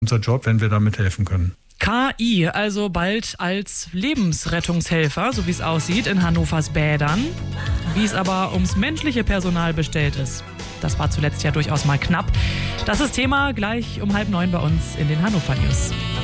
unser Job, wenn wir damit helfen können. KI, also bald als Lebensrettungshelfer, so wie es aussieht, in Hannovers Bädern. Wie es aber ums menschliche Personal bestellt ist, das war zuletzt ja durchaus mal knapp. Das ist Thema gleich um 8:30 bei uns in den Hannover News.